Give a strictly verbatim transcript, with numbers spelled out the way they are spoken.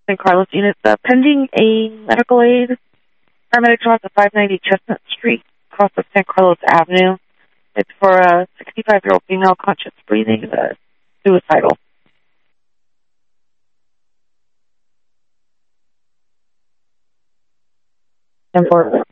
San Carlos unit. Uh, pending a medical aid. Paramedic draws at five ninety Chestnut Street, across of San Carlos Avenue. It's for a sixty-five-year-old female, conscious breathing, uh, suicidal. ten four.